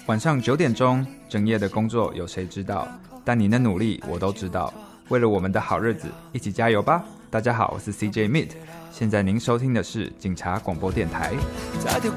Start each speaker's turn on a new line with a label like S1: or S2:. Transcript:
S1: 晚上9点钟，整夜的工作有谁知道？但你的努力我都知道。为了我们的好日子，一起加油吧！大家好，我是 CJ Meet， 现在您收听的是警察广播电台。